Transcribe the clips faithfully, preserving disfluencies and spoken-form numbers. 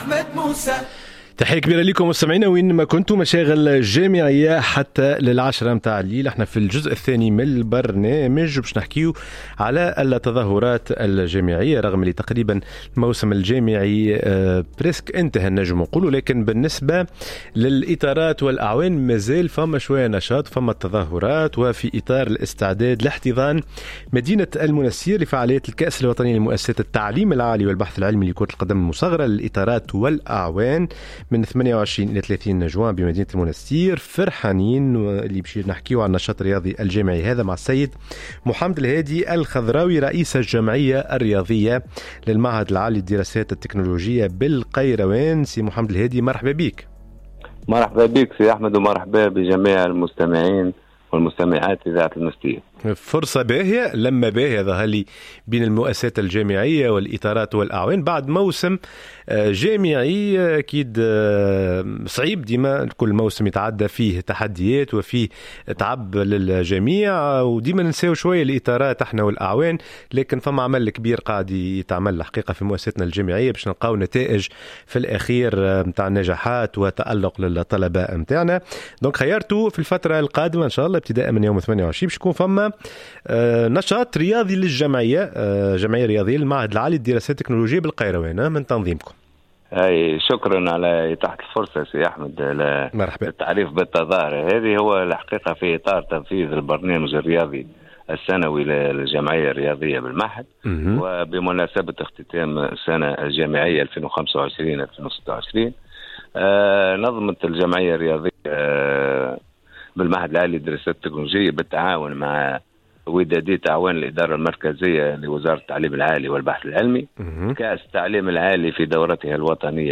أحمد موسى. تحية كبيرة لكم مستمعينا وين ما كنتم، مشاغل جامعية حتى للعشرة متاع الليل. احنا في الجزء الثاني من البرنامج باش نحكيو على التظاهرات الجامعية، رغم اللي تقريبا الموسم الجامعي آه بريسك انتهى نجم نقولوا، لكن بالنسبة للإطارات والأعوان مازال فما شوية نشاط، فما التظاهرات وفي إطار الاستعداد لاحتضان مدينة المنستير لفعالية الكأس الوطني لمؤسسات التعليم العالي والبحث العلمي لكرة القدم المصغرة للإطارات والأعوان من ثمانية وعشرين إلى ثلاثين جوان بمدينة المنستير. فرحانين اللي بشير نحكيو عن النشاط الرياضي الجامعي هذا مع السيد محمد الهادي الخضراوي رئيس الجمعية الرياضية للمعهد العالي للدراسات التكنولوجية بالقيروان. سي محمد الهادي مرحبا بك. مرحبا بك سي أحمد ومرحبا بجميع المستمعين والمستمعات إذاعة المنستير. فرصة باهية لما باهية ظهر لي بين المؤسسات الجامعية والإطارات والأعوان بعد موسم جامعي أكيد صعيب، ديما كل موسم يتعدى فيه تحديات وفيه تعب للجميع، وديما ننساو شوية الإطارات احنا والأعوان، لكن فما عمل كبير قاعد يتعمل حقيقة في مؤسساتنا الجامعية باش نلقاو نتائج في الأخير متاع النجاحات وتألق للطلبة متاعنا. دونك خيرتوا في الفترة القادمة إن شاء الله ابتداء من يوم ثمانية وعشرين باش يكون فما آه نشاط رياضي للجمعية، آه جمعية رياضية المعهد العالي للدراسات التكنولوجية بالقيروان من تنظيمكم. أي شكرا على إتاحة الفرصة سي أحمد للتعريف بالتظاهرة هذه. هو الحقيقة في إطار تنفيذ البرنامج الرياضي السنوي للجمعية الرياضية بالمعهد، وبمناسبة اختتام السنة الجامعية ألفين وخمسة وعشرين ألفين وستة وعشرين آه نظمت الجمعية الرياضية آه بالمعهد العالي للدراسات التكنولوجية بالتعاون مع ودادية أعوان الإدارة المركزية لوزارة التعليم العالي والبحث العلمي كأس التعليم العالي في دورتها الوطنية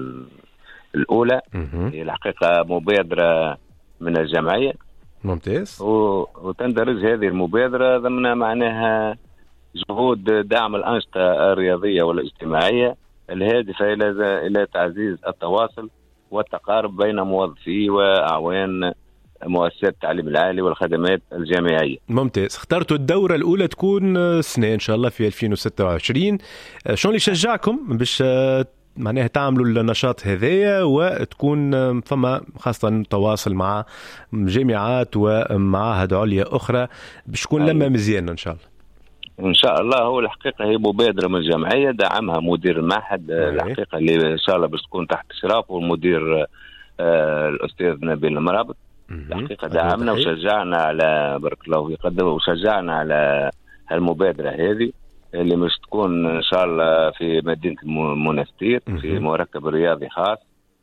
الأولى. هي الحقيقة مبادرة من الجمعية ممتاز، وتندرج هذه المبادرة ضمن معناها جهود دعم الأنشطة الرياضية والاجتماعية الهادفة إلى إلى تعزيز التواصل والتقارب بين موظفي وأعوان مؤسسات التعليم العالي والخدمات الجامعية. ممتاز. اخترتوا الدورة الأولى تكون سنة إن شاء الله في ألفين وستة وعشرين، شو اللي شجعكم باش معناها تعملوا النشاط هذايا وتكون فما خاصة تواصل مع جامعات ومعاهد عليا أخرى باش تكون لما مزيان إن شاء الله؟ إن شاء الله. هو الحقيقة هي مبادرة من الجمعية دعمها مدير المعهد الحقيقة اللي إن شاء الله باش تكون تحت إشرافه المدير آه الأستاذ نبيل المرابط. الحقيقة دعمنا وشجعنا على برك الله يقدم وشجعنا على هالمبادرة هذه اللي مش تكون إن شاء الله في مدينة المنستير في مركب رياضي خاص.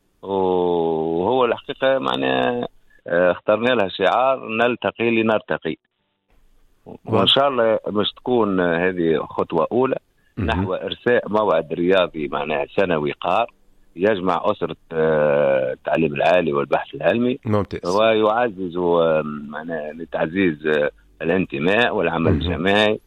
وهو الحقيقة معنا اخترنا لها شعار نلتقي لنرتقي، وإن شاء الله مش تكون هذه خطوة أولى نحو إرساء موعد رياضي معناها سنوي قار يجمع أسرة التعليم العالي والبحث العلمي. ممتاز. ويعزز معناها لتعزيز الانتماء والعمل الجماعي،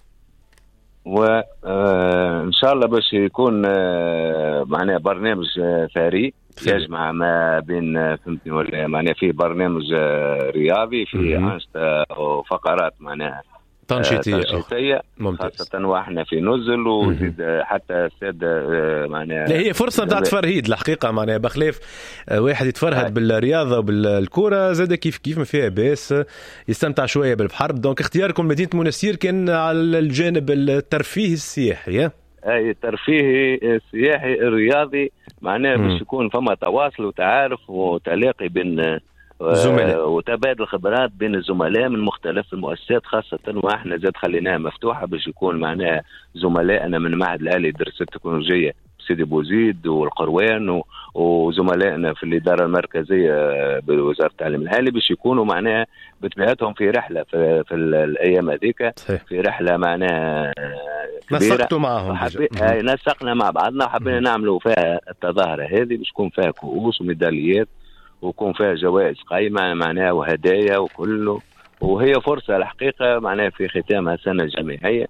وإن شاء الله باش يكون معناها برنامج ثري يجمع ما بين فهمتني ولا معناها فيه برنامج رياضي في أنشطة وفقرات معناها تنشيطية خاصة واحنا في نزل وزيد حتى السادة معناها. لا هي فرصة نتاع تفرهيد الحقيقة معناها بخلاف واحد يتفرهد بالرياضة وبالكرة زاد كيف كيف ما فيها باس يستمتع شوية بالبحر. دونك اختياركم مدينة منستير كان على الجانب الترفيهي السياحي. اي الترفيهي السياحي الرياضي معناه باش يكون فما تواصل وتعارف وتلاقي بين الزملاء وتبادل خبرات بين الزملاء من مختلف المؤسسات، خاصة واحنا زاد خليناها مفتوحة باش يكون معناها زملائنا من معهد العالي للدراسات التكنولوجية سيدي بوزيد والقروان وزملائنا في الإدارة المركزية بوزارة التعليم العالي باش يكونوا معناها بطبيعتهم في رحلة في, في الأيام هذيك في رحلة معناها كبيرة. نسقتوا معهم حبي... نسقنا مع بعضنا وحبينا نعملوا فيها التظاهرة هذه باش يكون فيها كؤوس وميداليات ويكون فيها جوائز قيمة معناها وهدايا وكله، وهي فرصة الحقيقة معناها في ختامها سنة جامعية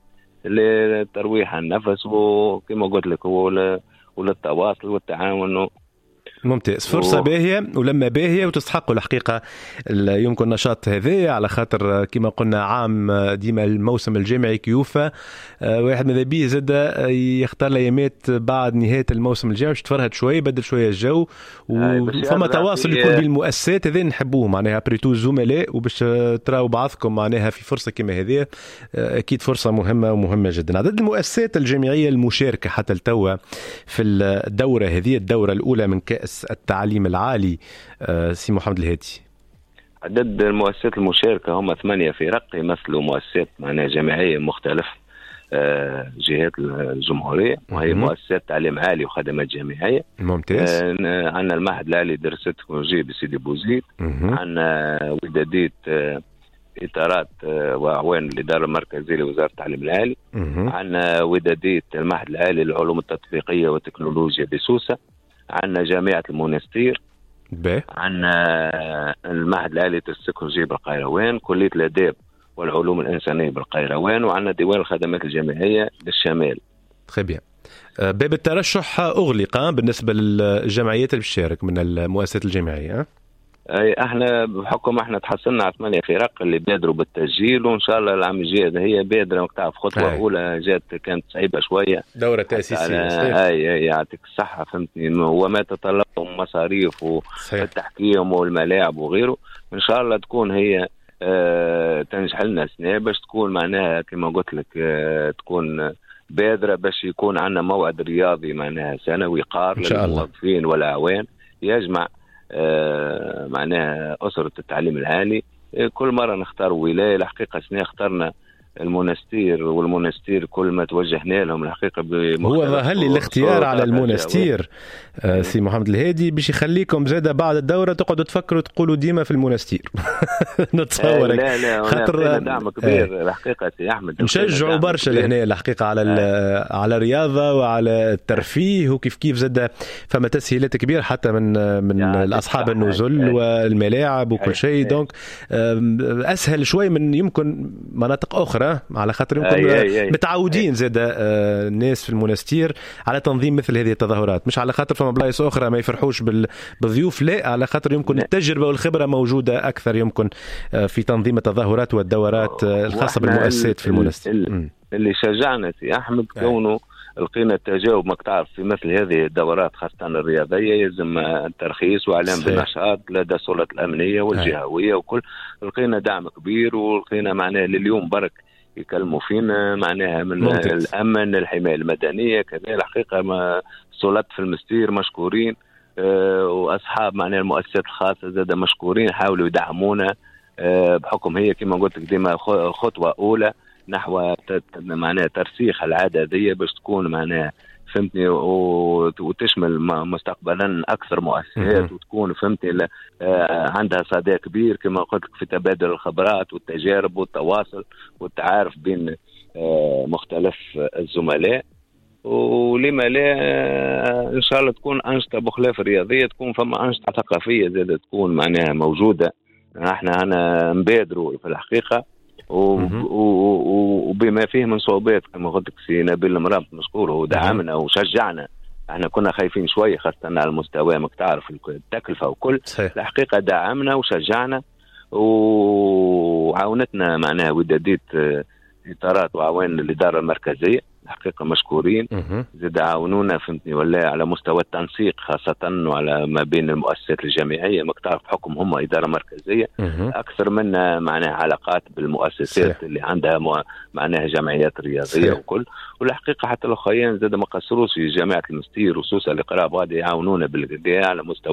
لترويح النفس وكما قلت لك وللتواصل والتعاون ممتاز، فرصة و... باهية ولما باهية وتستحقوا الحقيقة يمكن نشاط هذا، على خاطر كما قلنا عام ديما الموسم الجامعي كيوفى واحد ماذا بيه زاد يختار الايامات بعد نهاية الموسم الجامعي باش تفرهد شوي بدل شوية الجو وفما تواصل يكون بين المؤسسات هذين نحبوه معناها بريتو زملاء وباش تراو بعضكم معناها في فرصة كما هذه أكيد فرصة مهمة ومهمة جدا. عدد المؤسسات الجامعية المشاركة حتى التوى في الدورة هذه الدورة الأولى من كأس التعليم العالي سي محمد الهادي؟ عدد المؤسسات المشاركة هم ثمانية فرق يمثلوا مؤسسات معناها جامعية مختلف جهات الجمهورية، وهي مؤسسات تعليم عالي وخدمات جامعية. ممتاز. عندنا المعهد العالي لدراسات التكنولوجيا بسيدي بوزيد، عندنا ودادية إطارات وأعوان الإدارة المركزية لوزارة التعليم العالي، عندنا ودادية المعهد العالي للعلوم التطبيقية والتكنولوجيا بسوسة، عندنا جامعة المونستير، عندنا المعهد العالي للتكنولوجيا بالقيروان، كلية الآداب والعلوم الإنسانية بالقيروان، وعندنا ديوان الخدمات الجامعية بالشمال. très bien. باب الترشح أغلق بالنسبة للجمعيات اللي بتشارك من المؤسسات الجامعية. اي احنا بحكم احنا تحصلنا على ثمانية فرق اللي بادروا بالتسجيل، وان شاء الله العام الجاي هي بادره وتعرف خطوه أي. اولى جات كانت صعيبه شويه، دوره تاسيسيه. اي اي يعطيك الصحه فهمتني، وما تتطلب مصاريف والتحكيم والملاعب وغيره، ان شاء الله تكون هي اه تنجح لنا سنه باش تكون معناها كما قلت لك اه تكون بادره باش يكون عندنا موعد رياضي معناها سنوي قار للموظفين والاعوان يجمع آه معناها أسرة التعليم العالي. آه كل مرة نختار ولاية، الحقيقة سنة اخترنا المونستير، والمونستير كل ما توجهنا لهم الحقيقة هو ظهر لي الاختيار على المونستير آه سي محمد الهادي باش يخليكم زادة بعد الدورة تقعدوا تفكروا تقولوا ديما في المونستير. نتصور آه لا لا خاطر دعم كبير آه الحقيقة سي أحمد، نشجعوا برشا لهنا الحقيقة على آه على الرياضة وعلى الترفيه، وكيف كيف زادة فما تسهيلات كبيرة حتى من من أصحاب النزل والملاعب وكل شيء، دونك أسهل شوي من يمكن مناطق أخرى على خاطر يمكن متعودين زاد الناس في المونستير على تنظيم مثل هذه التظاهرات، مش على خاطر فما بلايص أخرى ما يفرحوش بالضيوف، لا على خاطر يمكن التجربة والخبرة موجودة أكثر يمكن في تنظيم التظاهرات والدورات الخاصة بالمؤسسات في المونستير. اللي شجعنا سي أحمد كونه لقينا التجاوب ما تعرف في مثل هذه الدورات خاصة الرياضية يلزم الترخيص وإعلام بالنشاط لدى السلطات الأمنية والجهوية وكل، لقينا دعم كبير، ولقينا معناه لليوم برك يكلموا فينا معناها من ممتاز. الأمن الحماية المدنية كذا الحقيقة ما السلطات في المستير مشكورين، أه وأصحاب معناه المؤسسات الخاصة زاد مشكورين، حاولوا يدعمونا أه بحكم هي كما قلت ديما خطوة أولى نحو معناها ترسيخ العادة ذي باش تكون معناها فهمتني وتشمل مستقبلا أكثر مؤسسات وتكون فهمتني عندها صدى كبير كما قلت في تبادل الخبرات والتجارب والتواصل والتعارف بين مختلف الزملاء. ولما لا إن شاء الله تكون أنشطة بخلاف الرياضية، تكون فما أنشطة ثقافية زادة تكون معناها موجودة. احنا هنا نبادروا في الحقيقة وبما فيه من صعوبات كما قلت لك سي نبيل المرابط مشكور ودعمنا وشجعنا، احنا كنا خايفين شويه خاصه على المستوى ما تعرف التكلفه وكل، الحقيقه دعمنا وشجعنا وعاونتنا معناها ودادية اطارات وعوان الاداره المركزيه الحقيقه مشكورين، زاد عاونونا فهمتني ولا على مستوى التنسيق خاصه وعلى ما بين المؤسسات الجامعيه ما تعرف حكم هم اداره مركزيه اكثر منا معناها علاقات بالمؤسسات صحيح. اللي عندها معناها جمعيات رياضيه صحيح. وكل، والحقيقه حتى الاخوين زاد ما قصروش في جامعه المستير وسوسه اللي قراب غادي يعاونونا بالقضاء على مستوى